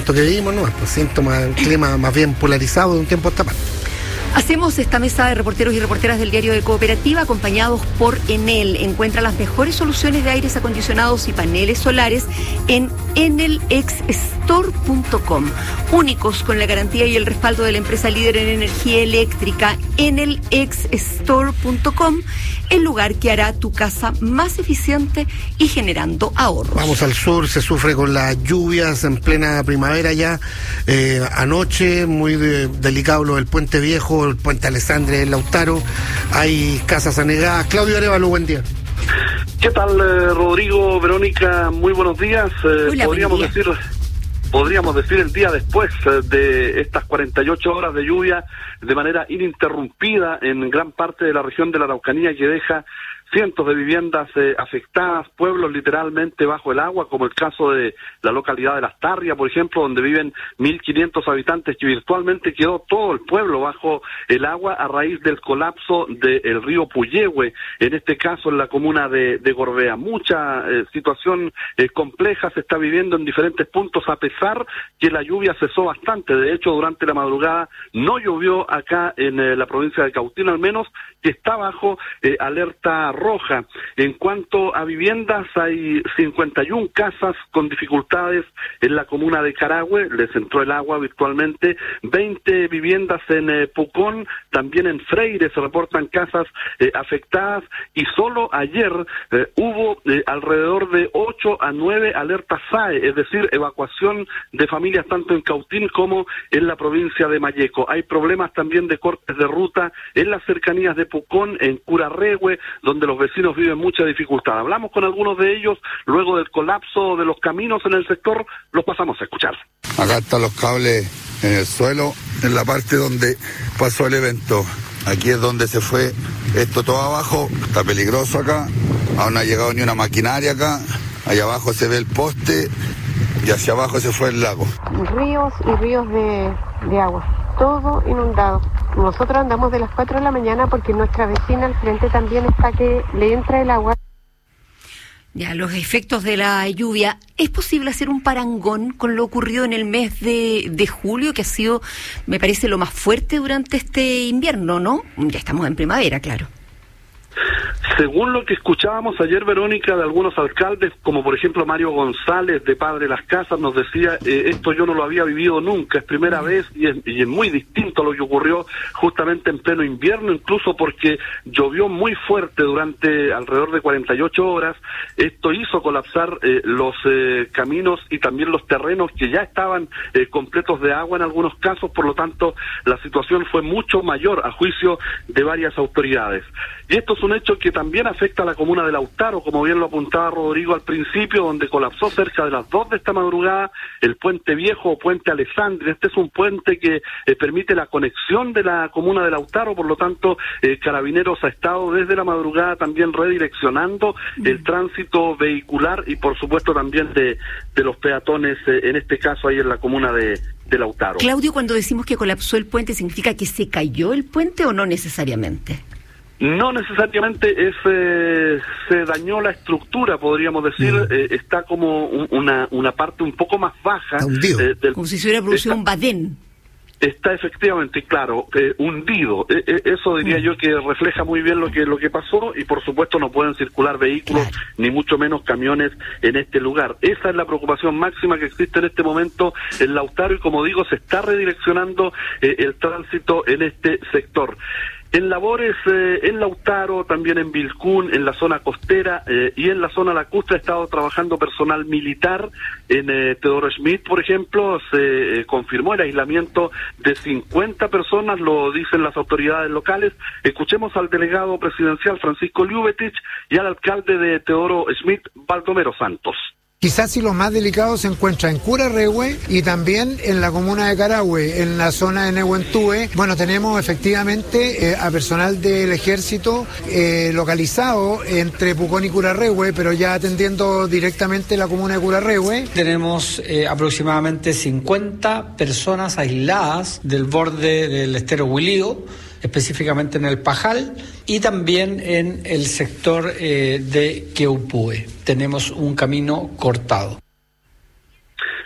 momento que vivimos, ¿no? Pues síntomas de un clima más bien polarizado de un tiempo a esta parte. Hacemos esta mesa de reporteros y reporteras del diario de Cooperativa acompañados por Enel. Encuentra las mejores soluciones de aires acondicionados y paneles solares en enelxstore.com. Únicos con la garantía y el respaldo de la empresa líder en energía eléctrica, enelxstore.com, el lugar que hará tu casa más eficiente y generando ahorros. Vamos al sur, se sufre con las lluvias en plena primavera ya. Anoche, muy delicado lo del Puente Viejo, el Puente Alessandria del Lautaro. Hay casas anegadas. Claudio Arévalo, buen día. ¿Qué tal, Rodrigo, Verónica? Muy buenos días. Hola, Podríamos decir el día después de estas 48 horas de lluvia de manera ininterrumpida en gran parte de la región de la Araucanía, que deja cientos de viviendas afectadas, pueblos literalmente bajo el agua, como el caso de la localidad de Las Tarrias, por ejemplo, donde viven 1.500 habitantes, que virtualmente quedó todo el pueblo bajo el agua a raíz del colapso del río Puyehue, en este caso en la comuna de Gorbea. Mucha situación compleja se está viviendo en diferentes puntos, a pesar que la lluvia cesó bastante. De hecho, durante la madrugada no llovió acá en la provincia de Cautín, al menos, que está bajo alerta roja. En cuanto a viviendas, hay 51 casas con dificultades en la comuna de Carahue, les entró el agua virtualmente, 20 viviendas en Pucón, también en Freire se reportan casas afectadas, y solo ayer hubo alrededor de 8 a 9 alertas SAE, es decir, evacuación de familias tanto en Cautín como en la provincia de Malleco. Hay problemas también de cortes de ruta en las cercanías de Pucón, en Curarrehue, donde los vecinos viven mucha dificultad. Hablamos con algunos de ellos luego del colapso de los caminos en el sector, los pasamos a escuchar. Acá están los cables en el suelo, en la parte donde pasó el evento. Aquí es donde se fue esto todo abajo, está peligroso acá, aún no ha llegado ni una maquinaria acá, allá abajo se ve el poste y hacia abajo se fue el lago. Ríos y ríos de agua, todo inundado. Nosotros andamos de las 4 de la mañana porque nuestra vecina al frente también está que le entra el agua. Ya, los efectos de la lluvia. ¿Es posible hacer un parangón con lo ocurrido en el mes de julio, que ha sido, me parece, lo más fuerte durante este invierno, ¿no? Ya estamos en primavera, claro. Según lo que escuchábamos ayer, Verónica, de algunos alcaldes, como por ejemplo Mario González, de Padre Las Casas, nos decía, esto yo no lo había vivido nunca, es primera vez y es muy distinto a lo que ocurrió justamente en pleno invierno, incluso porque llovió muy fuerte durante alrededor de 48 horas. Esto hizo colapsar los caminos y también los terrenos que ya estaban completos de agua en algunos casos, por lo tanto la situación fue mucho mayor a juicio de varias autoridades. Y esto es un hecho que también afecta a la comuna de Lautaro, como bien lo apuntaba Rodrigo al principio, donde colapsó cerca de las 2 de esta madrugada el Puente Viejo o Puente Alessandria. Este es un puente que permite la conexión de la comuna de Lautaro, por lo tanto, Carabineros ha estado desde la madrugada también redireccionando el tránsito vehicular y por supuesto también de los peatones, en este caso ahí en la comuna de Lautaro. Claudio, cuando decimos que colapsó el puente, ¿significa que se cayó el puente o no necesariamente? No necesariamente se dañó la estructura, podríamos decir, está como una parte un poco más baja. Como si se hubiera producido un badén. Está efectivamente, claro, hundido. Eso diría yo que refleja muy bien lo que pasó, y por supuesto no pueden circular vehículos, ni mucho menos camiones en este lugar. Esa es la preocupación máxima que existe en este momento en Lautaro, y como digo, se está redireccionando el tránsito en este sector. En labores en Lautaro, también en Vilcún, en la zona costera y en la zona lacustre ha estado trabajando personal militar. En Teodoro Schmidt, por ejemplo, se confirmó el aislamiento de 50 personas, lo dicen las autoridades locales. Escuchemos al delegado presidencial Francisco Liubetich y al alcalde de Teodoro Schmidt, Baldomero Santos. Quizás si los más delicados se encuentran en Curarrehue y también en la comuna de Carahue, en la zona de Nehuentúe. Bueno, tenemos efectivamente a personal del ejército localizado entre Pucón y Curarrehue, pero ya atendiendo directamente la comuna de Curarrehue. Tenemos aproximadamente 50 personas aisladas del borde del estero Huilío, específicamente en el Pajal, y también en el sector de Queupue. Tenemos un camino cortado.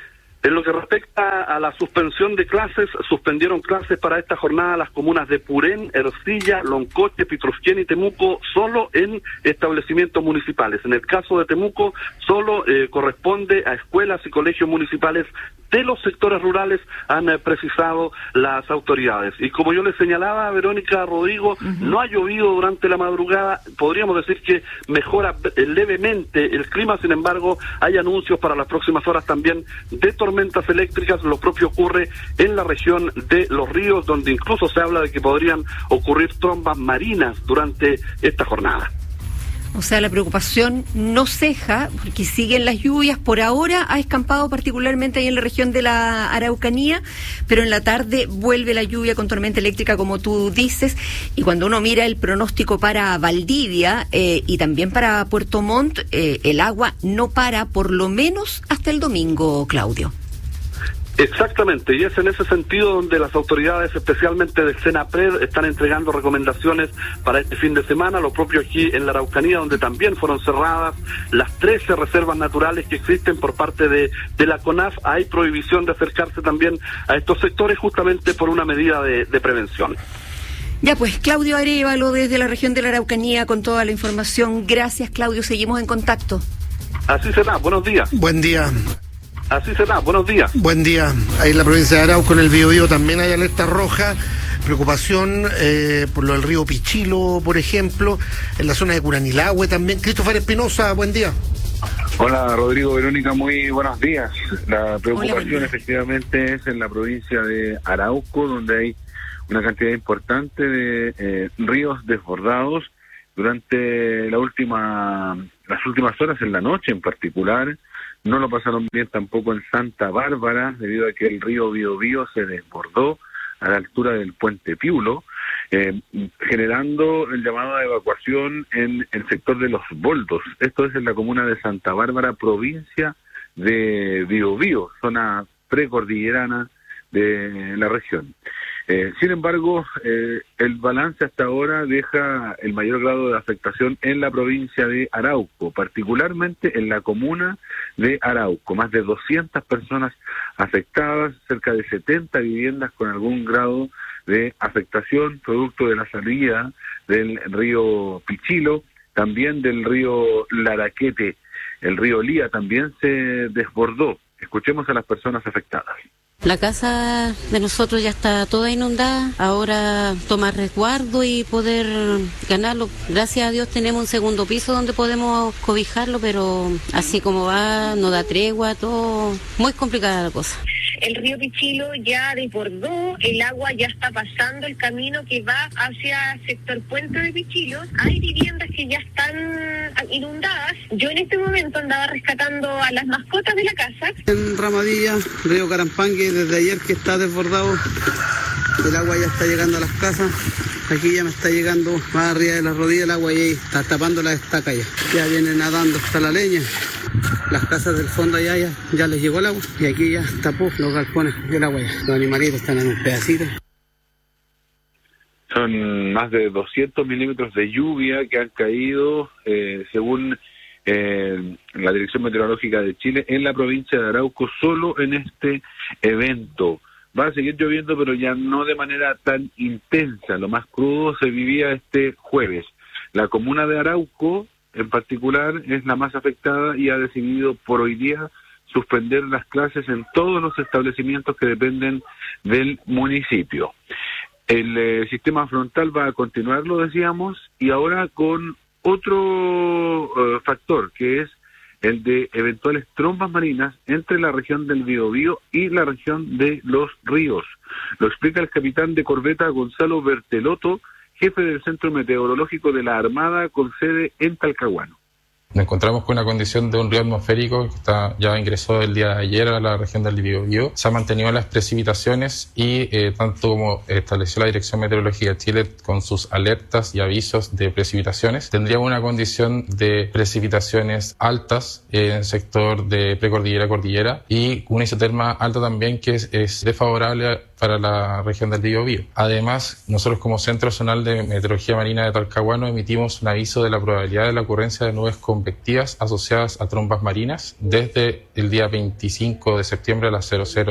En lo que respecta a la suspensión de clases, suspendieron clases para esta jornada las comunas de Purén, Ercilla, Loncoche, Pitrufquén y Temuco, solo en establecimientos municipales. En el caso de Temuco, solo corresponde a escuelas y colegios municipales de los sectores rurales, han precisado las autoridades. Y como yo les señalaba, Verónica, Rodrigo, no ha llovido durante la madrugada, podríamos decir que mejora levemente el clima, sin embargo, hay anuncios para las próximas horas también de tormentas eléctricas. Lo propio ocurre en la región de Los Ríos, donde incluso se habla de que podrían ocurrir trombas marinas durante esta jornada. O sea, la preocupación no ceja, porque siguen las lluvias. Por ahora ha escampado particularmente ahí en la región de la Araucanía, pero en la tarde vuelve la lluvia con tormenta eléctrica, como tú dices. Y cuando uno mira el pronóstico para Valdivia y también para Puerto Montt, el agua no para por lo menos hasta el domingo, Claudio. Exactamente, y es en ese sentido donde las autoridades, especialmente del Senapred, están entregando recomendaciones para este fin de semana, lo propio aquí en la Araucanía, donde también fueron cerradas las 13 reservas naturales que existen por parte de la CONAF. Hay prohibición de acercarse también a estos sectores justamente por una medida de prevención. Ya pues, Claudio Arévalo desde la región de la Araucanía con toda la información. Gracias, Claudio, seguimos en contacto. Así será, buenos días. Buen día. Así será, buenos días. Buen día. Ahí en la provincia de Arauco, en el Biobío, también hay alerta roja. Preocupación por lo del río Pichilo, por ejemplo, en la zona de Curanilahue también. Christopher Espinosa, buen día. Hola, Rodrigo, Verónica, muy buenos días. La preocupación efectivamente es en la provincia de Arauco, donde hay una cantidad importante de ríos desbordados durante las últimas horas, en la noche en particular. No lo pasaron bien tampoco en Santa Bárbara, debido a que el río Biobío se desbordó a la altura del puente Piulo, generando el llamado a evacuación en el sector de Los Boldos. Esto es en la comuna de Santa Bárbara, provincia de Biobío, zona precordillerana de la región. Sin embargo, el balance hasta ahora deja el mayor grado de afectación en la provincia de Arauco, particularmente en la comuna de Arauco. Más de 200 personas afectadas, cerca de 70 viviendas con algún grado de afectación, producto de la salida del río Pichilo, también del río Laraquete. El río Lía también se desbordó. Escuchemos a las personas afectadas. La casa de nosotros ya está toda inundada, ahora tomar resguardo y poder ganarlo. Gracias a Dios tenemos un segundo piso donde podemos cobijarlo, pero así como va, no da tregua, todo muy complicada la cosa. El río Pichilo ya desbordó, el agua ya está pasando el camino que va hacia sector Puente de Pichilo. Hay viviendas que ya están inundadas. Yo en este momento andaba rescatando a las mascotas de la casa. En Ramadilla, río Carampangue, desde ayer que está desbordado, el agua ya está llegando a las casas. Aquí ya me está llegando más arriba de las rodillas el agua y está tapando la estaca ya. Ya viene nadando hasta la leña. Las casas del fondo allá ya les llegó el agua y aquí ya tapó los galpones del agua ya. Los animalitos están en un pedacito. Son más de 200 milímetros de lluvia que han caído, según la Dirección Meteorológica de Chile, en la provincia de Arauco, solo en este evento. Va a seguir lloviendo, pero ya no de manera tan intensa. Lo más crudo se vivía este jueves. La comuna de Arauco, en particular, es la más afectada y ha decidido por hoy día suspender las clases en todos los establecimientos que dependen del municipio. El sistema frontal va a continuar, lo decíamos, y ahora con otro factor, que es el de eventuales trombas marinas entre la región del Biobío y la región de Los Ríos. Lo explica el capitán de corbeta Gonzalo Bertelotto, jefe del Centro Meteorológico de la Armada con sede en Talcahuano. Nos encontramos con una condición de un río atmosférico que ya ingresó el día de ayer a la región del Biobío. Se han mantenido las precipitaciones y tanto como estableció la Dirección Meteorológica de Chile con sus alertas y avisos de precipitaciones, tendríamos una condición de precipitaciones altas en el sector de precordillera-cordillera y una isoterma alta también que es desfavorable para la región del Biobío. Además, nosotros como Centro Zonal de Meteorología Marina de Talcahuano emitimos un aviso de la probabilidad de la ocurrencia de nubes convectivas asociadas a trombas marinas desde el día 25 de septiembre a las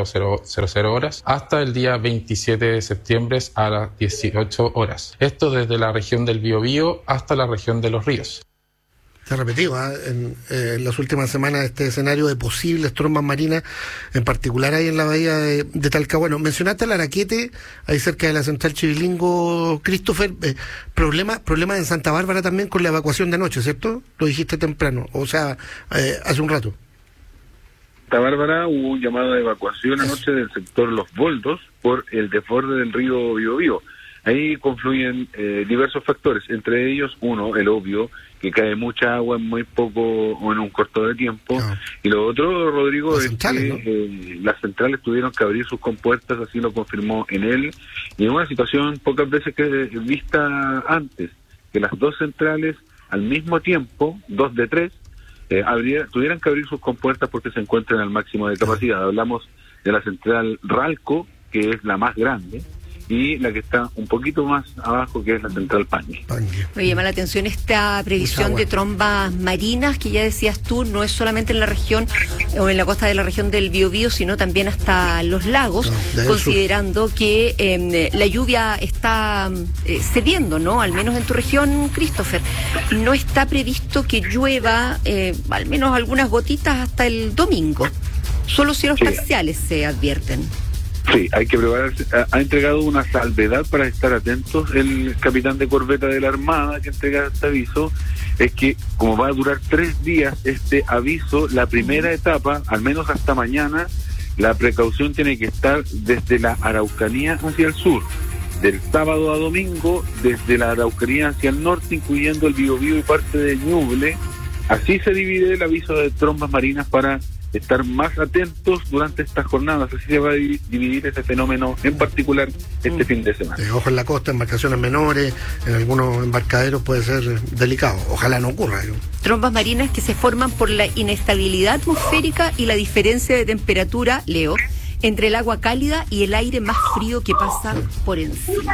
00:00 horas hasta el día 27 de septiembre a las 18 horas. Esto desde la región del Biobío hasta la región de Los Ríos. Se ha repetido en las últimas semanas este escenario de posibles trombas marinas, en particular ahí en la bahía de Talcahuano. Mencionaste el Araquete, ahí cerca de la central Chivilingo, Christopher. Problemas en Santa Bárbara también con la evacuación de anoche, ¿cierto? Lo dijiste temprano, o sea, hace un rato. Santa Bárbara hubo un llamado de evacuación anoche del sector Los Boldos por el desborde del río Biobío. Ahí confluyen diversos factores, entre ellos uno, el obvio, que cae mucha agua en muy poco o en un corto de tiempo, y lo otro, Rodrigo, es que las centrales tuvieron que abrir sus compuertas, así lo confirmó en él, y en una situación pocas veces vista antes, que las dos centrales al mismo tiempo, 2 de 3, tuvieran que abrir sus compuertas porque se encuentran al máximo de capacidad. Hablamos de la central Ralco, que es la más grande, y la que está un poquito más abajo, que es la central Pañi. Me llama la atención esta previsión de trombas marinas, que ya decías tú, no es solamente en la región o en la costa de la región del Biobío, sino también hasta los lagos, considerando que la lluvia está cediendo, ¿no? Al menos en tu región, Christopher. No está previsto que llueva, al menos algunas gotitas hasta el domingo. Solo cielos parciales se advierten. Sí, hay que prepararse. Ha entregado una salvedad para estar atentos. El capitán de corbeta de la Armada que entrega este aviso es que, como va a durar 3 días este aviso, la primera etapa, al menos hasta mañana, la precaución tiene que estar desde la Araucanía hacia el sur, del sábado a domingo, desde la Araucanía hacia el norte, incluyendo el Biobío y parte de Ñuble. Así se divide el aviso de trombas marinas para estar más atentos durante estas jornadas. Así se va a dividir ese fenómeno en particular este fin de semana. Ojo en la costa, embarcaciones menores, en algunos embarcaderos puede ser delicado. Ojalá no ocurra. Trombas marinas que se forman por la inestabilidad atmosférica y la diferencia de temperatura, Leo, entre el agua cálida y el aire más frío que pasa por encima.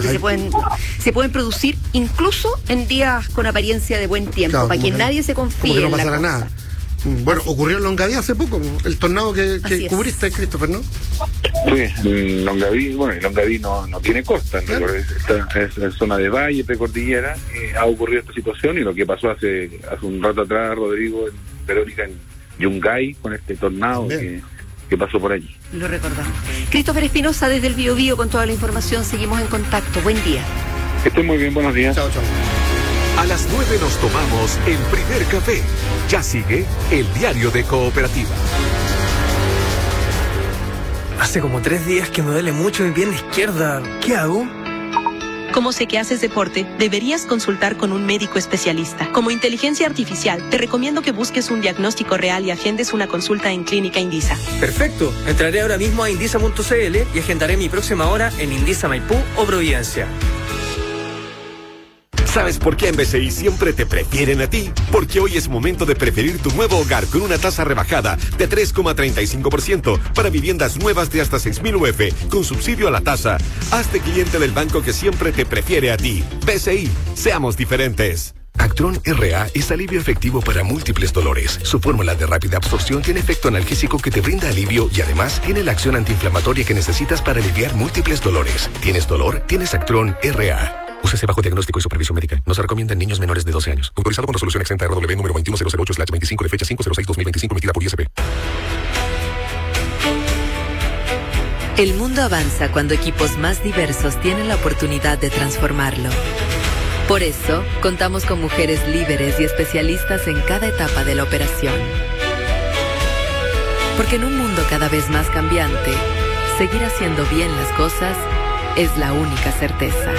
Se pueden producir incluso en días con apariencia de buen tiempo, para que nadie se confíe. Como que no pasará nada. Bueno, ocurrió en Longaví hace poco, el tornado que cubriste, Christopher, ¿no? Sí, Longaví no tiene costa, ¿no? Es en zona de valle, precordillera, ha ocurrido esta situación, y lo que pasó hace un rato atrás, Rodrigo, en Verónica, en Yungay, con este tornado que pasó por allí. Lo recordamos. Christopher Espinosa desde el Biobío con toda la información, seguimos en contacto. Buen día. Que estén muy bien, buenos días. Chao, chao. A las 9 nos tomamos el primer café. Ya sigue el diario de Cooperativa. Hace como 3 días que me duele mucho mi pierna izquierda. ¿Qué hago? Como sé que haces deporte, deberías consultar con un médico especialista. Como inteligencia artificial, te recomiendo que busques un diagnóstico real y agendes una consulta en Clínica Indisa. Perfecto. Entraré ahora mismo a indisa.cl y agendaré mi próxima hora en Indisa Maipú o Providencia. ¿Sabes por qué en BCI siempre te prefieren a ti? Porque hoy es momento de preferir tu nuevo hogar con una tasa rebajada de 3,35% para viviendas nuevas de hasta 6.000 UF con subsidio a la tasa. Hazte cliente del banco que siempre te prefiere a ti. BCI, seamos diferentes. Actron RA es alivio efectivo para múltiples dolores. Su fórmula de rápida absorción tiene efecto analgésico que te brinda alivio y además tiene la acción antiinflamatoria que necesitas para aliviar múltiples dolores. ¿Tienes dolor? Tienes Actron RA. Úsese bajo diagnóstico y supervisión médica. No se recomienda en niños menores de 12 años. Autorizado con resolución exenta RW número 21008/25 de fecha 5/06/2025 emitida por ISP. El mundo avanza cuando equipos más diversos tienen la oportunidad de transformarlo. Por eso, contamos con mujeres líderes y especialistas en cada etapa de la operación. Porque en un mundo cada vez más cambiante, seguir haciendo bien las cosas es la única certeza.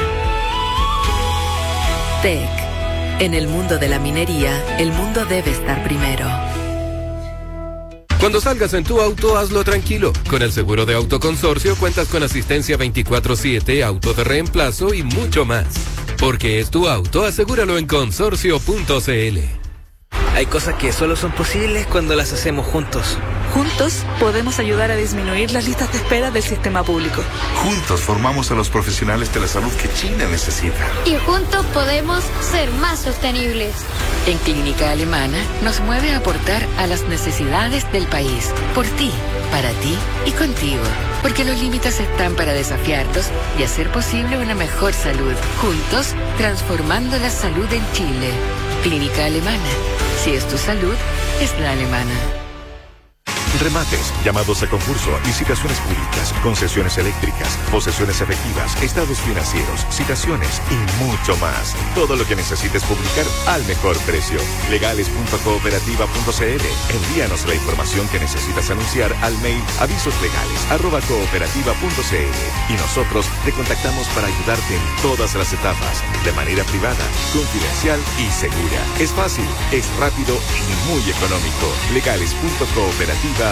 TEC. En el mundo de la minería, el mundo debe estar primero. Cuando salgas en tu auto, hazlo tranquilo. Con el seguro de Autoconsorcio cuentas con asistencia 24/7, auto de reemplazo y mucho más. Porque es tu auto, asegúralo en consorcio.cl. Hay cosas que solo son posibles cuando las hacemos juntos. Juntos podemos ayudar a disminuir las listas de espera del sistema público. Juntos formamos a los profesionales de la salud que Chile necesita. Y juntos podemos ser más sostenibles. En Clínica Alemana nos mueve a aportar a las necesidades del país. Por ti, para ti y contigo. Porque los límites están para desafiarlos y hacer posible una mejor salud. Juntos, transformando la salud en Chile. Clínica Alemana. Si es tu salud, es la alemana. Remates, llamados a concurso, licitaciones públicas, concesiones eléctricas, posesiones efectivas, estados financieros, citaciones y mucho más. Todo lo que necesites publicar al mejor precio. Legales.cooperativa.cl. Envíanos la información que necesitas anunciar al mail avisoslegales@cooperativa.cl y nosotros te contactamos para ayudarte en todas las etapas, de manera privada, confidencial y segura. Es fácil, es rápido y muy económico. Legales.cooperativa.cl.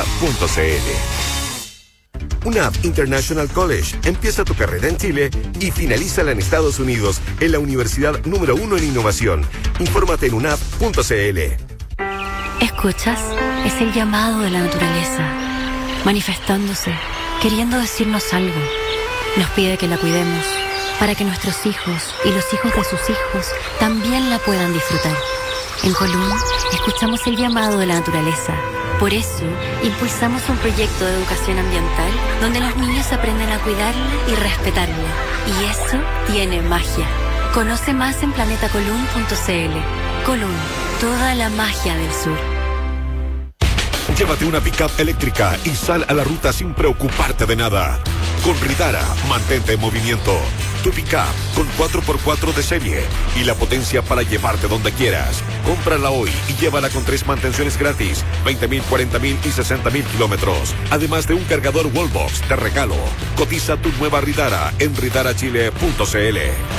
UNAV International College. Empieza tu carrera en Chile y finalízala en Estados Unidos en la universidad número 1 en innovación. Infórmate en unav.cl. ¿Escuchas? Es el llamado de la naturaleza, manifestándose, queriendo decirnos algo. Nos pide que la cuidemos, para que nuestros hijos y los hijos de sus hijos también la puedan disfrutar. En Colún, escuchamos el llamado de la naturaleza. Por eso, impulsamos un proyecto de educación ambiental donde los niños aprenden a cuidarla y respetarla. Y eso tiene magia. Conoce más en planetacolún.cl. Colún, toda la magia del sur. Llévate una pick-up eléctrica y sal a la ruta sin preocuparte de nada. Con Ridara, mantente en movimiento. Tu pick-up con 4x4 de serie y la potencia para llevarte donde quieras. Cómprala hoy y llévala con 3 mantenciones gratis, 20.000, 40.000 y 60.000 kilómetros. Además de un cargador Wallbox de regalo. Cotiza tu nueva Ridara en ridarachile.cl.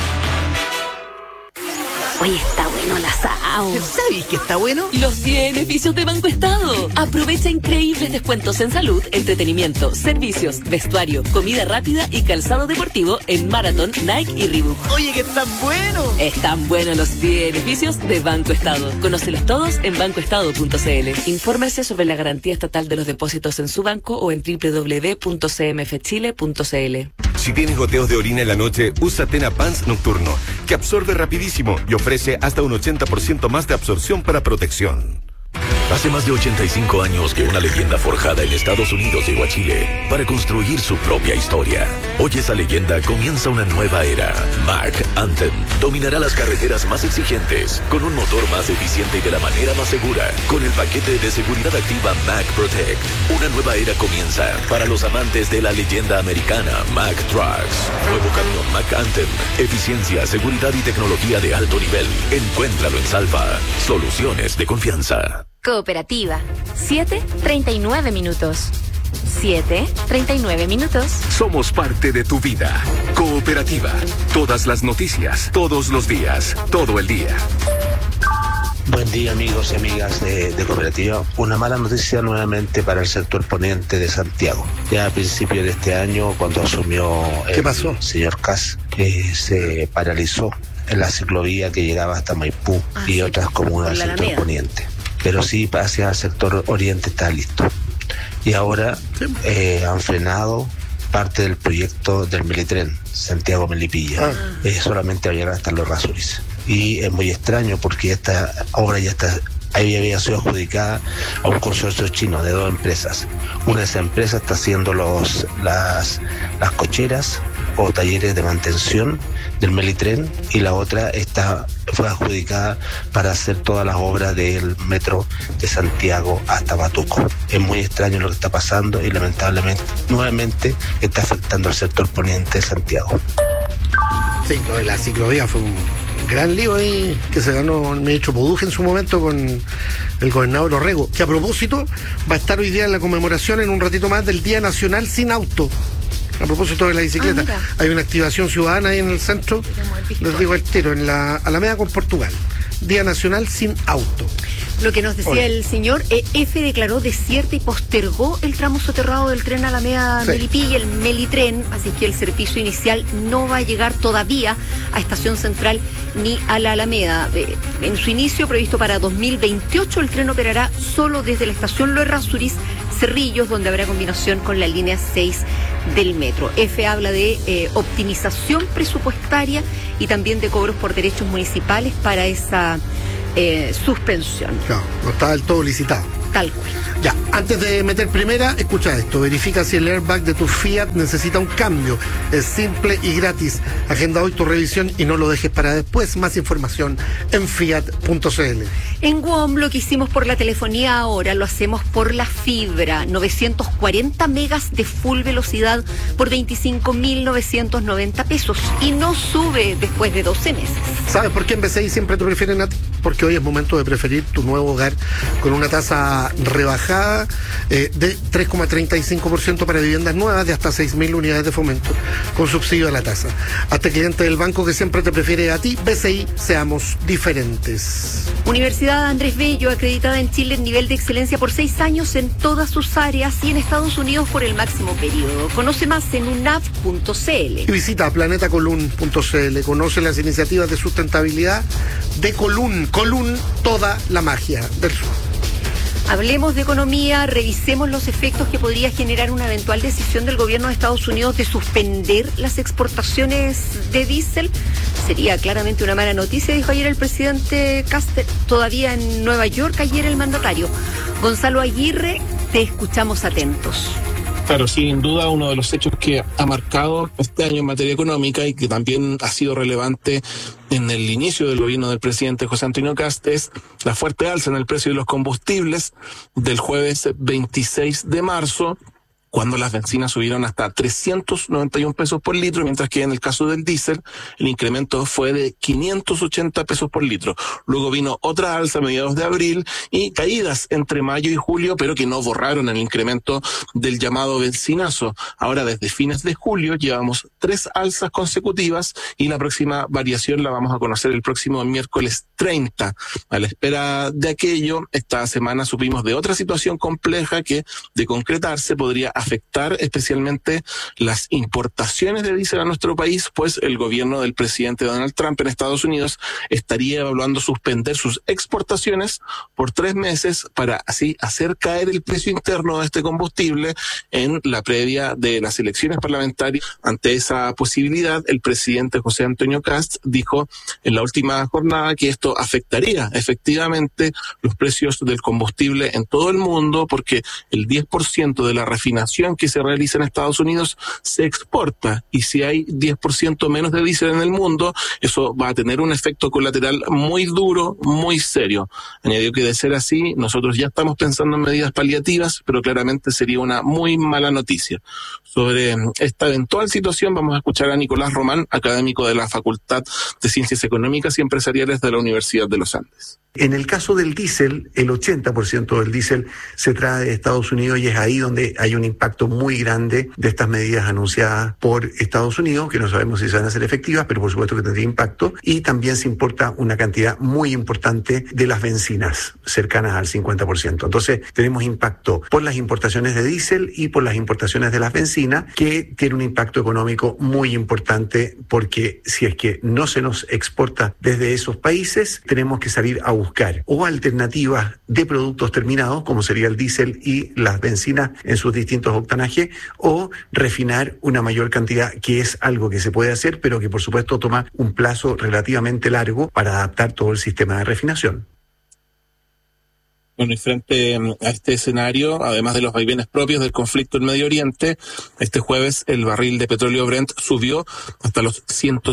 Oye, está bueno el asado. ¿Sabes qué está bueno? Los beneficios de Banco Estado. Aprovecha increíbles descuentos en salud, entretenimiento, servicios, vestuario, comida rápida y calzado deportivo en Marathon, Nike y Reebok. Oye, que están buenos. Están buenos los beneficios de Banco Estado. Conócelos todos en bancoestado.cl. Infórmese sobre la garantía estatal de los depósitos en su banco o en www.cmfchile.cl. Si tienes goteos de orina en la noche, usa Tena Pants Nocturno, que absorbe rapidísimo y ofrece hasta un 80% más de absorción para protección. Hace más de 85 años que una leyenda forjada en Estados Unidos llegó a Chile para construir su propia historia. Hoy esa leyenda comienza una nueva era. Mack Anthem dominará las carreteras más exigentes con un motor más eficiente y de la manera más segura, con el paquete de seguridad activa Mack Protect. Una nueva era comienza para los amantes de la leyenda americana Mack Trucks. Nuevo camión Mack Anthem. Eficiencia, seguridad y tecnología de alto nivel. Encuéntralo en Salva. Soluciones de confianza. Cooperativa. 7:39 minutos. 7:39 minutos. Somos parte de tu vida. Cooperativa. Todas las noticias, todos los días, todo el día. Buen día, amigos y amigas de Cooperativa. Una mala noticia nuevamente para el sector poniente de Santiago. Ya a principios de este año, cuando asumió el señor Kass, se paralizó en la ciclovía que llegaba hasta Maipú y otras comunas del sector poniente. Pero sí, hacia el sector oriente está listo. Y ahora han frenado parte del proyecto del Melitren, Santiago-Melipilla. Solamente va a llegar hasta Los Razuriz. Y es muy extraño porque esta obra ya había sido adjudicada a un consorcio chino de 2 empresas. Una de esas empresas está haciendo las cocheras o talleres de mantención del Melitren y la otra fue adjudicada para hacer todas las obras del metro de Santiago hasta Batuco. Es muy extraño lo que está pasando y lamentablemente nuevamente está afectando al sector poniente de Santiago. Sí, lo de la ciclovía fue un gran lío ahí que se ganó el ministro Poduje en su momento con el gobernador Orrego, que a propósito va a estar hoy día en la conmemoración en un ratito más del Día Nacional Sin Auto. A propósito de la bicicleta, hay una activación ciudadana ahí en el centro, les digo al tiro, en la Alameda con Portugal. Día Nacional Sin Auto. Lo que nos decía el señor, EFE declaró desierta y postergó el tramo soterrado del tren Alameda Melipilla y el Melitren, así que el servicio inicial no va a llegar todavía a Estación Central ni a la Alameda. En su inicio, previsto para 2028, el tren operará solo desde la estación Lo Errázuriz Cerrillos, donde habrá combinación con la línea 6 del metro. EFE habla de optimización presupuestaria y también de cobros por derechos municipales para esa suspensión. Claro, no está del todo licitado. Tal cual. Ya, antes de meter primera, escucha esto. Verifica si el airbag de tu Fiat necesita un cambio. Es simple y gratis. Agenda hoy tu revisión y no lo dejes para después. Más información en fiat.cl. En WOM lo que hicimos por la telefonía ahora lo hacemos por la fibra. 940 megas de full velocidad por 25.990 pesos. Y no sube después de 12 meses. ¿Sabes por qué en BCI siempre te prefieren a ti? Porque hoy es momento de preferir tu nuevo hogar con una tasa rebajada de 3,35% para viviendas nuevas de hasta 6.000 unidades de fomento con subsidio a la tasa. Hazte cliente del banco que siempre te prefiere a ti. BCI, seamos diferentes. Universidad Andrés Bello, acreditada en Chile en nivel de excelencia por 6 años en todas sus áreas y en Estados Unidos por el máximo periodo. Conoce más en unav.cl. Y visita planetacolun.cl. Conoce las iniciativas de sustentabilidad de Colún. Colún, toda la magia del sur. Hablemos de economía, revisemos los efectos que podría generar una eventual decisión del gobierno de Estados Unidos de suspender las exportaciones de diésel. Sería claramente una mala noticia, dijo ayer el presidente Caster, todavía en Nueva York, ayer el mandatario. Gonzalo Aguirre, te escuchamos atentos. Claro, sin duda uno de los hechos que ha marcado este año en materia económica y que también ha sido relevante en el inicio del gobierno del presidente José Antonio Kast es la fuerte alza en el precio de los combustibles del jueves 26 de marzo, cuando las bencinas subieron hasta 391 pesos por litro, mientras que en el caso del diésel el incremento fue de 580 pesos por litro. Luego vino otra alza a mediados de abril y caídas entre mayo y julio, pero que no borraron el incremento del llamado bencinazo. Ahora, desde fines de julio, llevamos 3 alzas consecutivas y la próxima variación la vamos a conocer el próximo miércoles 30. A la espera de aquello, esta semana supimos de otra situación compleja que, de concretarse, podría afectar especialmente las importaciones de diésel a nuestro país, pues el gobierno del presidente Donald Trump en Estados Unidos estaría evaluando suspender sus exportaciones por 3 meses para así hacer caer el precio interno de este combustible en la previa de las elecciones parlamentarias. Ante esa posibilidad, el presidente José Antonio Kast dijo en la última jornada que esto afectaría efectivamente los precios del combustible en todo el mundo, porque el 10% de la refinación que se realiza en Estados Unidos se exporta, y si hay 10% menos de diésel en el mundo, eso va a tener un efecto colateral muy duro, muy serio. Añadió que de ser así, nosotros ya estamos pensando en medidas paliativas, pero claramente sería una muy mala noticia. Sobre esta eventual situación vamos a escuchar a Nicolás Román, académico de la Facultad de Ciencias Económicas y Empresariales de la Universidad de los Andes. En el caso del diésel, el 80% del diésel se trae de Estados Unidos y es ahí donde hay un impacto muy grande de estas medidas anunciadas por Estados Unidos, que no sabemos si se van a hacer efectivas, pero por supuesto que tendría impacto. Y también se importa una cantidad muy importante de las bencinas, cercanas al 50%. Entonces tenemos impacto por las importaciones de diésel y por las importaciones de las bencinas, que tiene un impacto económico muy importante, porque si es que no se nos exporta desde esos países, tenemos que salir a buscar o alternativas de productos terminados, como sería el diésel y las bencinas en sus distintos octanajes, o refinar una mayor cantidad, que es algo que se puede hacer, pero que por supuesto toma un plazo relativamente largo para adaptar todo el sistema de refinación. Bueno, y frente a este escenario, además de los vaivenes propios del conflicto en Medio Oriente, este jueves el barril de petróleo Brent subió hasta los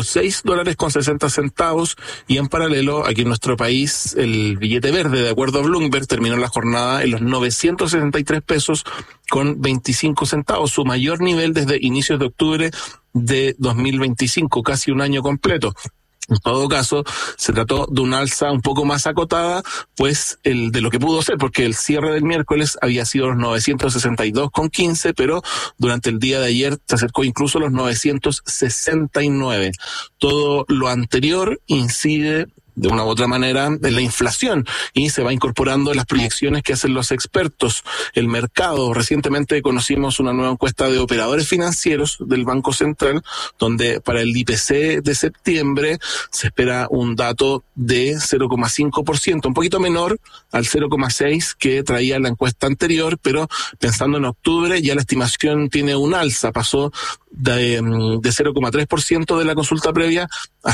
$106.60 y en paralelo, aquí en nuestro país, el billete verde, de acuerdo a Bloomberg, terminó la jornada en los 963 pesos con 25 centavos, su mayor nivel desde inicios de octubre de 2025, casi un año completo. En todo caso, se trató de una alza un poco más acotada, pues de lo que pudo ser, porque el cierre del miércoles había sido los 962,15, pero durante el día de ayer se acercó incluso a los 969. Todo lo anterior incide de una u otra manera la inflación y se va incorporando en las proyecciones que hacen los expertos. El mercado, recientemente conocimos una nueva encuesta de operadores financieros del Banco Central, donde para el IPC de septiembre se espera un dato de 0,5%, un poquito menor al 0,6% que traía la encuesta anterior, pero pensando en octubre ya la estimación tiene un alza, pasó de 0,3% de la consulta previa a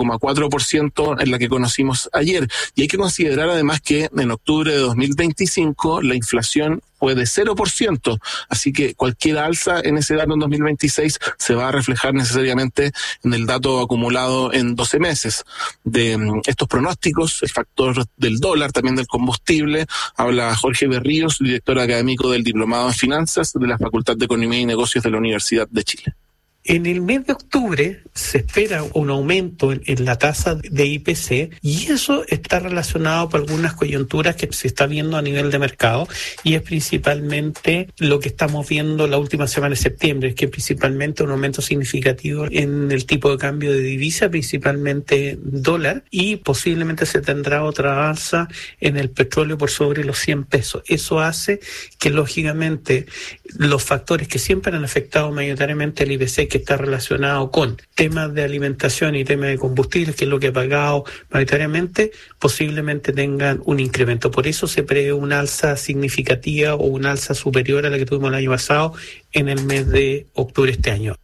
0,4% en la que conocimos ayer. Y hay que considerar además que en octubre de 2025 la inflación fue de 0%, así que cualquier alza en ese dato en 2026 se va a reflejar necesariamente en el dato acumulado en 12 meses. De estos pronósticos, el factor del dólar, también del combustible, habla Jorge Berríos, director académico del Diplomado en Finanzas de la Facultad de Economía y Negocios de la Universidad de Chile. En el mes de octubre se espera un aumento en la tasa de IPC y eso está relacionado con algunas coyunturas que se está viendo a nivel de mercado y es principalmente lo que estamos viendo la última semana de septiembre, es que principalmente un aumento significativo en el tipo de cambio de divisa, principalmente dólar, y posiblemente se tendrá otra alza en el petróleo por sobre los 100 pesos. Eso hace que lógicamente los factores que siempre han afectado mayoritariamente el IPC, que está relacionado con temas de alimentación y temas de combustibles, que es lo que ha pagado mayoritariamente, posiblemente tengan un incremento. Por eso se prevé una alza significativa o una alza superior a la que tuvimos el año pasado en el mes de octubre este año.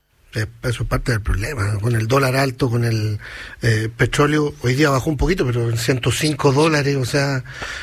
Eso es parte del problema, con el dólar alto, con el petróleo, hoy día bajó un poquito, pero en $105, o sea,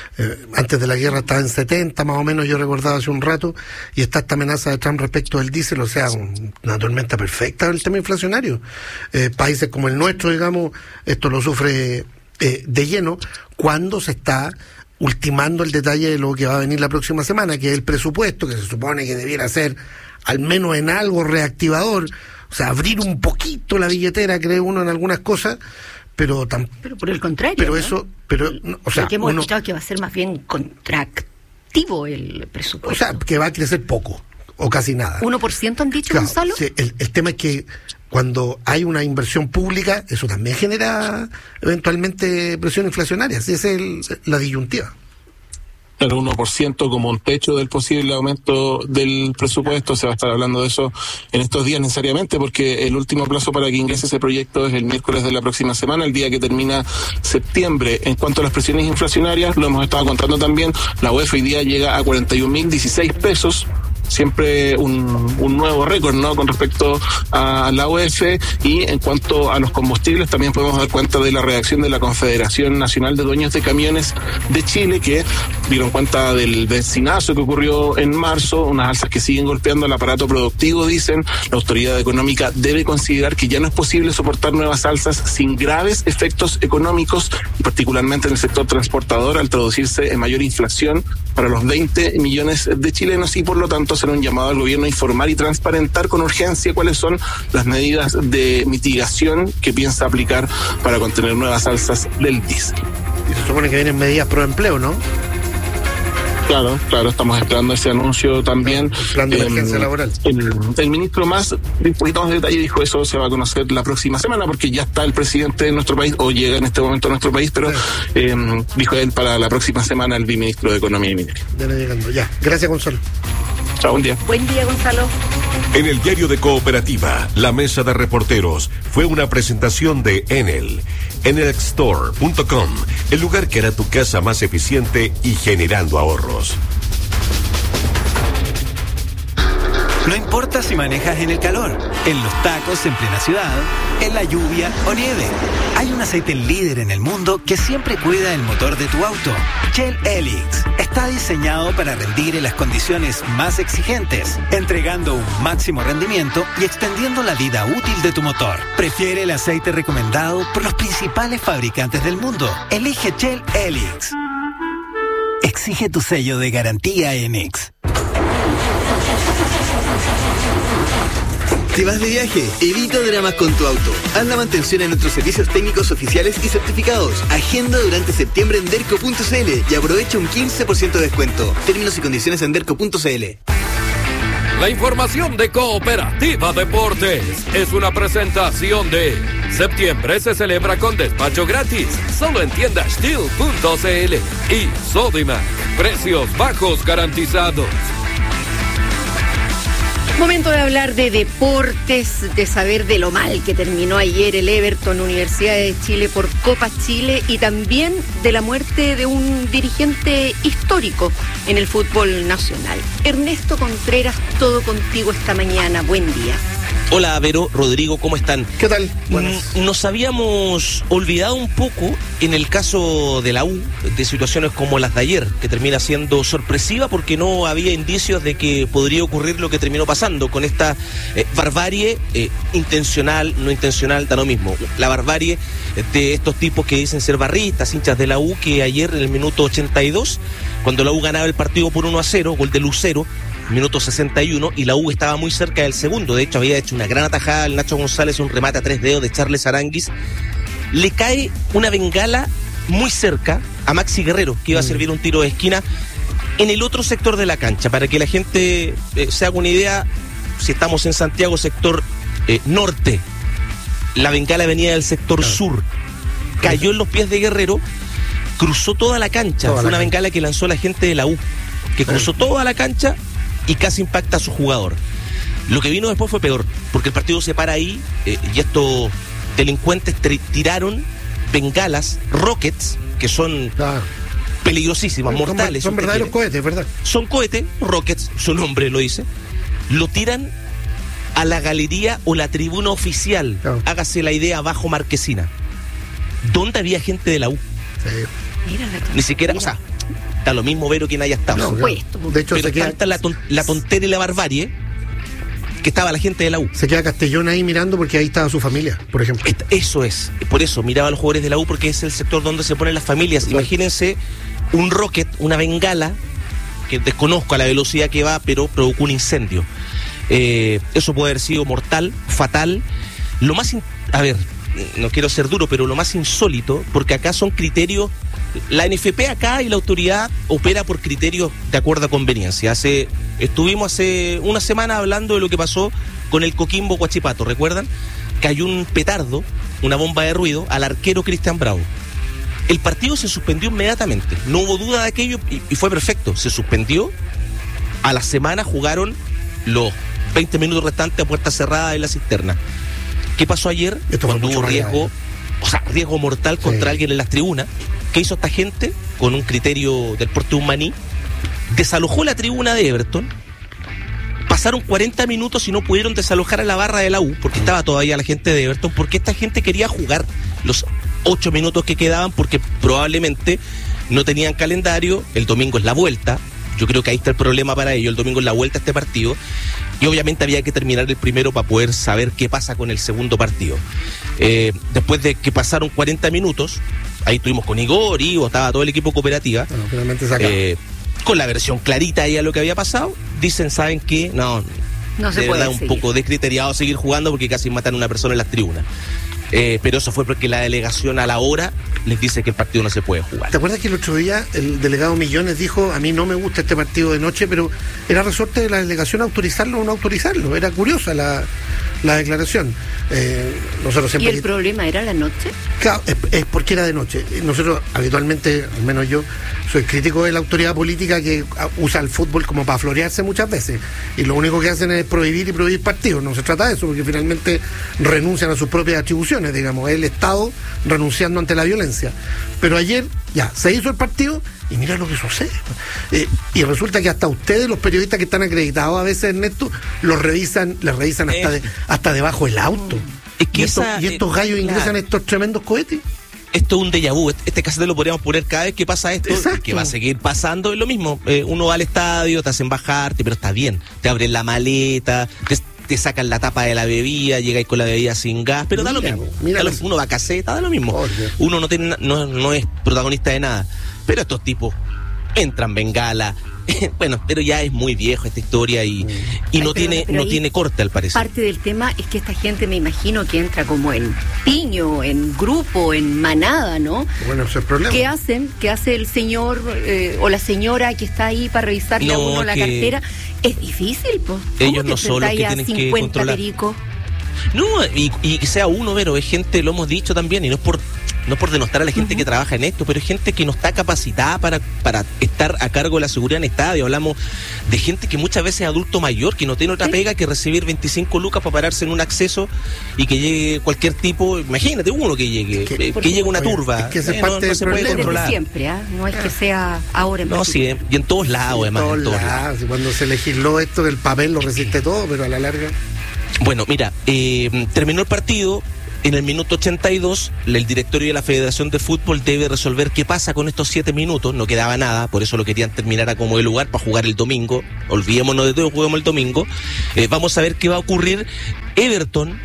antes de la guerra estaba en 70, más o menos, yo recordaba hace un rato, y está esta amenaza de Trump respecto del diésel, o sea, una tormenta perfecta del tema inflacionario. Países como el nuestro, digamos, esto lo sufre de lleno, cuando se está ultimando el detalle de lo que va a venir la próxima semana, que es el presupuesto, que se supone que debiera ser al menos en algo reactivador, o sea, abrir un poquito la billetera, cree uno, en algunas cosas, pero por el contrario. Pero ¿no? Eso, pero, o sea, porque hemos escuchado que va a ser más bien contractivo el presupuesto. O sea, que va a crecer poco, o casi nada. ¿1% han dicho, claro, Gonzalo? Sí, el tema es que cuando hay una inversión pública, eso también genera eventualmente presión inflacionaria. Esa es la disyuntiva. El 1% como un techo del posible aumento del presupuesto, se va a estar hablando de eso en estos días necesariamente, porque el último plazo para que ingrese ese proyecto es el miércoles de la próxima semana, el día que termina septiembre. En cuanto a las presiones inflacionarias, lo hemos estado contando también, la UEF hoy día llega a 41.016 pesos, siempre un nuevo récord, ¿no?, con respecto a la UEF. Y en cuanto a los combustibles, también podemos dar cuenta de la reacción de la Confederación Nacional de Dueños de Camiones de Chile, que dieron cuenta del benzinazo que ocurrió en marzo, unas alzas que siguen golpeando al aparato productivo, dicen. La autoridad económica debe considerar que ya no es posible soportar nuevas alzas sin graves efectos económicos, y particularmente en el sector transportador, al traducirse en mayor inflación para los 20 millones de chilenos, y por lo tanto hacer un llamado al gobierno a informar y transparentar con urgencia cuáles son las medidas de mitigación que piensa aplicar para contener nuevas alzas del diésel. Y se supone que vienen medidas pro empleo, ¿no? Claro, estamos esperando ese anuncio también. El plan de emergencia laboral. El ministro más, un poquito más de detalle, dijo eso se va a conocer la próxima semana, porque ya está el presidente de nuestro país, o llega en este momento a nuestro país, pero dijo él para la próxima semana el viceministro de Economía y Minería. Ya llegando, ya. Gracias, Gonzalo. Chao, buen día. Buen día, Gonzalo. En el diario de Cooperativa, la mesa de reporteros fue una presentación de Enel. Enelstore.com, el lugar que hará tu casa más eficiente y generando ahorros. No importa si manejas en el calor, en los tacos en plena ciudad, en la lluvia o nieve. Hay un aceite líder en el mundo que siempre cuida el motor de tu auto. Shell Helix está diseñado para rendir en las condiciones más exigentes, entregando un máximo rendimiento y extendiendo la vida útil de tu motor. Prefiere el aceite recomendado por los principales fabricantes del mundo. Elige Shell Helix. Exige tu sello de garantía Enix. ¿Te vas de viaje? Evita dramas con tu auto. Haz la mantención en nuestros servicios técnicos oficiales y certificados. Agenda durante septiembre en derco.cl y aprovecha un 15% de descuento. Términos y condiciones en derco.cl. La información de Cooperativa Deportes es una presentación de septiembre se celebra con despacho gratis, solo en tiendas Steel.cl y Sodimac, precios bajos garantizados. Momento de hablar de deportes, de saber de lo mal que terminó ayer el Everton, Universidad de Chile por Copa Chile, y también de la muerte de un dirigente histórico en el fútbol nacional. Ernesto Contreras, todo contigo esta mañana. Buen día. Hola, Vero, Rodrigo, ¿cómo están? ¿Qué tal? Buenas. Nos habíamos olvidado un poco en el caso de la U de situaciones como las de ayer, que termina siendo sorpresiva porque no había indicios de que podría ocurrir lo que terminó pasando con esta barbarie, intencional, no intencional, da lo mismo. La barbarie de estos tipos que dicen ser barristas, hinchas de la U, que ayer en el minuto 82, cuando la U ganaba el partido por 1-0, gol de Lucero, minuto 61, y la U estaba muy cerca del segundo. De hecho, había hecho una gran atajada al Nacho González, un remate a 3 dedos de Charles Aranguis. Le cae una bengala muy cerca a Maxi Guerrero, que iba a servir un tiro de esquina en el otro sector de la cancha. Para que la gente se haga una idea, si estamos en Santiago, sector norte, la bengala venía del sector sur, cayó en los pies de Guerrero, cruzó toda la cancha. Fue una bengala que lanzó la gente de la U, que cruzó toda la cancha y casi impacta a su jugador. Lo que vino después fue peor, porque el partido se para ahí y estos delincuentes tiraron bengalas, rockets, que son peligrosísimas, mortales. Son verdaderos cohetes, ¿verdad? Son cohetes, rockets, su nombre lo dice. Lo tiran a la galería o la tribuna oficial. Hágase la idea, bajo Marquesina, donde había gente de la U. Sí. Ni siquiera, o sea, da lo mismo, Vero, quien haya estado. No, de hecho, pero tanta la tontería y la barbarie que estaba la gente de la U. Se queda Castellón ahí mirando porque ahí estaba su familia, por ejemplo. Eso es, por eso miraba a los jugadores de la U, porque es el sector donde se ponen las familias. Exacto. Imagínense un rocket, una bengala, que desconozco a la velocidad que va, pero provocó un incendio. Eso puede haber sido mortal, fatal. Lo más, a ver, no quiero ser duro, pero lo más insólito, porque acá son criterios. La NFP acá y la autoridad opera por criterios de acuerdo a conveniencia. Estuvimos hace una semana hablando de lo que pasó con el Coquimbo Huachipato, ¿recuerdan? Cayó un petardo, una bomba de ruido, al arquero Cristian Bravo. El partido se suspendió inmediatamente, no hubo duda de aquello y fue perfecto. Se suspendió, a la semana jugaron los 20 minutos restantes a puerta cerrada en la cisterna. ¿Qué pasó ayer? Cuando hubo riesgo mortal contra alguien en las tribunas. ¿Qué hizo esta gente? Con un criterio del porte de un maní, desalojó la tribuna de Everton. Pasaron 40 minutos y no pudieron desalojar a la barra de la U, porque estaba todavía la gente de Everton, porque esta gente quería jugar los 8 minutos que quedaban, porque probablemente no tenían calendario. El domingo es la vuelta. Yo creo que ahí está el problema para ellos. El domingo es la vuelta a este partido. Y obviamente había que terminar el primero para poder saber qué pasa con el segundo partido. Después de que pasaron 40 minutos, ahí estuvimos con Igor, estaba todo el equipo Cooperativa. Bueno, finalmente se acabó. Con la versión clarita ahí a lo que había pasado. Dicen, ¿saben qué? No se de puede verdad seguir. Un poco descriteriado seguir jugando porque casi matan a una persona en las tribunas. Pero eso fue porque la delegación a la hora les dice que el partido no se puede jugar. ¿Te acuerdas que el otro día el delegado Millones dijo, a mí no me gusta este partido de noche, pero era resorte de la delegación autorizarlo o no autorizarlo? Era curiosa la declaración. Nosotros siempre... ¿Y el problema era la noche? Claro, es porque era de noche. Nosotros habitualmente, al menos yo, soy crítico de la autoridad política que usa el fútbol como para florearse muchas veces. Y lo único que hacen es prohibir y prohibir partidos. No se trata de eso, porque finalmente renuncian a sus propias atribuciones, digamos, el Estado renunciando ante la violencia. Pero ayer ya se hizo el partido y mira lo que sucede. Y resulta que hasta ustedes, los periodistas que están acreditados a veces, Ernesto, les revisan hasta debajo del auto. Es que y estos gallos ingresan estos tremendos cohetes. Esto es un déjà vu. Este cassette lo podríamos poner cada vez que pasa esto. Exacto. Que va a seguir pasando. Es lo mismo. Uno va al estadio, te hacen bajarte, pero está bien. Te abren la maleta, te sacan la tapa de la bebida, llegáis con la bebida sin gas, pero da lo mismo. Uno va a caseta, da lo mismo. Uno no es protagonista de nada. Pero estos tipos entran bengala, Bueno, pero ya es muy viejo esta historia y no tiene corte al parecer. Parte del tema es que esta gente, me imagino, que entra como en piño, en grupo, en manada, ¿no? Bueno, ese es el problema. ¿Qué hace el señor o la señora que está ahí para revisarle a uno la cartera? Es difícil, pues. Ellos no son los que tienen que controlar. Pericos? No, y que sea uno, pero es gente, lo hemos dicho también, y no es por denostar a la gente que trabaja en esto, pero es gente que no está capacitada para estar a cargo de la seguridad en estadio. Hablamos de gente que muchas veces es adulto mayor, que no tiene otra pega que recibir 25 lucas para pararse en un acceso y que llegue cualquier tipo. Imagínate uno que llegue, que llegue una turba. Es que esa parte no se puede controlar. Siempre, no es que sea ahora en No, sí, y en todos lados, además. En todos lados. Cuando se legisló esto, el papel lo resiste todo, pero a la larga... Bueno, mira, terminó el partido. En el minuto 82, el directorio de la Federación de Fútbol debe resolver qué pasa con estos 7 minutos. No quedaba nada, por eso lo querían terminar a como de lugar para jugar el domingo. Olvidémonos de todo, juguemos el domingo. Vamos a ver qué va a ocurrir. Everton,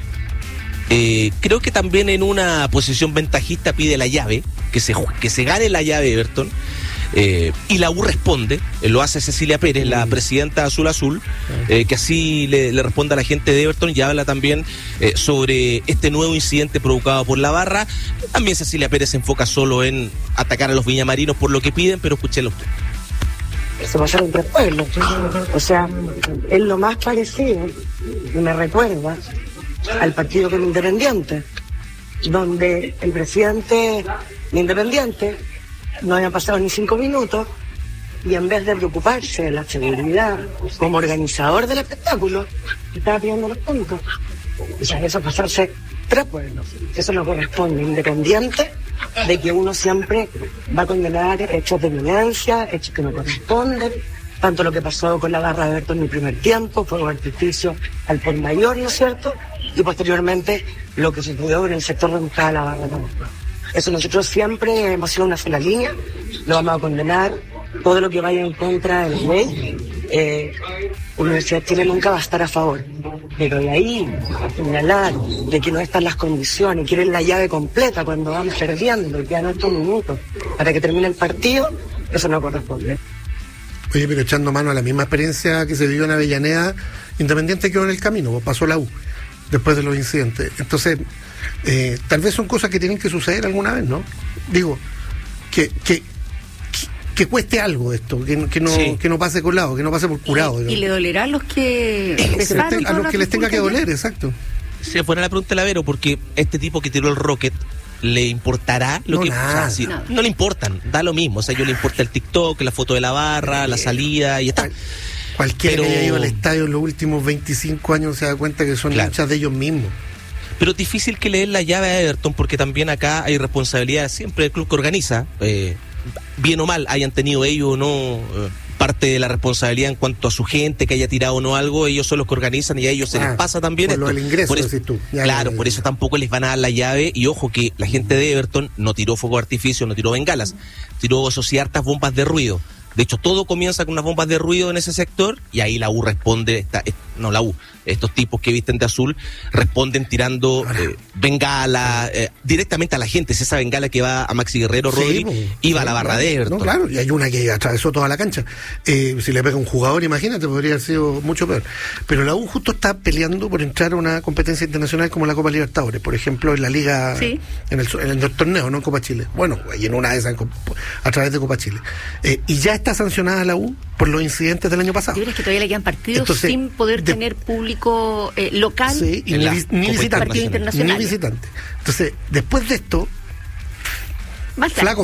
creo que también en una posición ventajista pide la llave, que se gane la llave Everton. Y la U responde, lo hace Cecilia Pérez, la presidenta Azul, que así le responde a la gente de Everton y habla también sobre este nuevo incidente provocado por la barra. También Cecilia Pérez se enfoca solo en atacar a los viñamarinos por lo que piden, pero escúchelo usted. Se pasaron entre pueblos, o sea, es lo más parecido, me recuerda al partido con Independiente, donde el presidente de Independiente no había pasado ni 5 minutos y en vez de preocuparse de la seguridad como organizador del espectáculo, estaba pidiendo los puntos. O sea, eso es pasarse 3 pueblos. Eso no corresponde, independiente de que uno siempre va a condenar hechos de violencia, hechos que no corresponden, tanto lo que pasó con la barra de Everton en el primer tiempo, fuego de artificio al por mayor, ¿no es cierto? Y posteriormente lo que sucedió en el sector de buscar la barra también. Eso nosotros siempre hemos sido una sola línea, lo vamos a condenar, todo lo que vaya en contra de la ley. Universidad de Chile nunca va a estar a favor, pero de ahí a señalar de que no están las condiciones, quieren la llave completa cuando vamos perdiendo, quedan 8 minutos para que termine el partido, eso no corresponde. Oye, pero echando mano a la misma experiencia que se vivió en Avellaneda, Independiente quedó en el camino, pasó la U después de los incidentes. Entonces, tal vez son cosas que tienen que suceder alguna vez, ¿no? Digo, que cueste algo esto, que no pase colado, que no pase por curado. Y le dolerá a los que empezaron a los que les tenga que doler, exacto. Se pone la pregunta de Lavero, porque este tipo que tiró el rocket, ¿le importará lo que nada, no le importan, da lo mismo, o sea, yo le importa el TikTok, la foto de la barra, la salida y está. Cualquiera que haya ido al estadio en los últimos 25 años se da cuenta que son hinchas de ellos mismos. Pero es difícil que le den la llave a Everton, porque también acá hay responsabilidad siempre del club que organiza, bien o mal, hayan tenido ellos o no parte de la responsabilidad en cuanto a su gente que haya tirado o no algo, ellos son los que organizan y a ellos se les pasa también por esto. Lo del ingreso, por eso, decís tú. Por eso tampoco les van a dar la llave. Y ojo que la gente de Everton no tiró fuego de artificio, no tiró bengalas, tiró hartas bombas de ruido. De hecho, todo comienza con unas bombas de ruido en ese sector y ahí la U responde, estos tipos que visten de azul responden tirando bengala directamente a la gente. Es esa bengala que va a Maxi Guerrero, Rodri, iba a la barra de Everton. No, claro, y hay una que atravesó toda la cancha. Si le pega un jugador, imagínate, podría haber sido mucho peor. Pero la U justo está peleando por entrar a una competencia internacional como la Copa Libertadores, por ejemplo, en la Liga, en el torneo, no en Copa Chile. Bueno, y en una de esas a través de Copa Chile. Y ya está sancionada la U por los incidentes del año pasado. ¿Tú crees que todavía le quedan partidos sin poder tener público local? Sí, y ni visitante. Ni visitante. Entonces, después de esto, flaco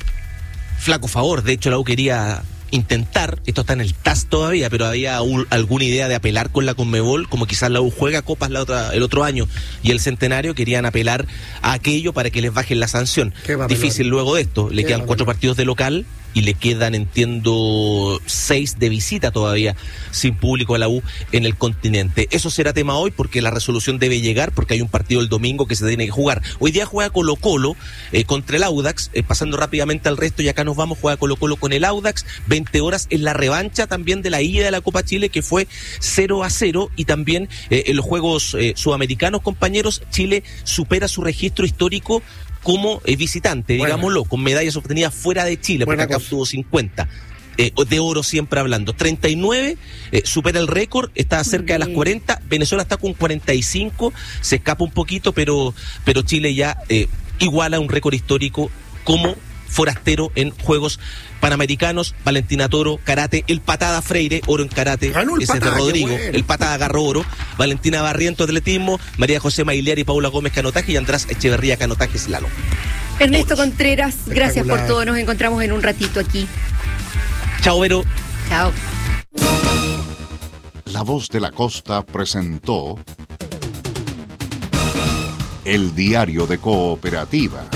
favor. De hecho, la U quería intentar, esto está en el TAS todavía, pero había alguna idea de apelar con la Conmebol, como quizás la U juega copas el otro año y el centenario, querían apelar a aquello para que les bajen la sanción. Difícil luego de esto, le quedan 4 partidos de local y le quedan, entiendo, 6 de visita todavía sin público a la U en el continente. Eso será tema hoy porque la resolución debe llegar, porque hay un partido el domingo que se tiene que jugar. Hoy día juega Colo-Colo contra el Audax, pasando rápidamente al resto, y acá nos vamos, juega Colo-Colo con el Audax, 20 horas en la revancha también de la ida de la Copa Chile, que fue 0-0, y también en los Juegos Sudamericanos, compañeros, Chile supera su registro histórico como visitante, digámoslo, con medallas obtenidas fuera de Chile, porque acá obtuvo 50. de oro siempre hablando. 39, supera el récord, está cerca de las 40, Venezuela está con 45, se escapa un poquito, pero Chile ya iguala un récord histórico como forastero en Juegos Panamericanos. Valentina Toro, karate, el patada Freire, oro en karate, ese es de Rodrigo, bueno. El patada agarró oro, Valentina Barriento, atletismo, María José Mailiari y Paula Gómez, canotaje, y András Echeverría, canotaje, slalom. Ernesto Contreras, gracias por todo, nos encontramos en un ratito aquí. Chao, Vero. Chao. La Voz de la Costa presentó El Diario de Cooperativa.